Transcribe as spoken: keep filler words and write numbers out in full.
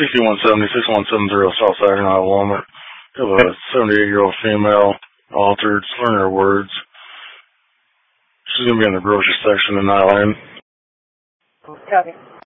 sixty-one seventy, six one seven zero South Saginaw, Iowa, Walmart. We have a seventy-eight-year-old female, altered, slurring her words. She's going to be in the grocery section in Nyland. Copy.